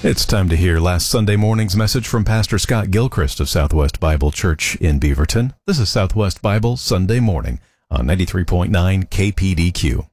It's time to hear last Sunday morning's message from Pastor Scott Gilchrist of Southwest Bible Church in Beaverton. This is Southwest Bible Sunday Morning on 93.9 KPDQ.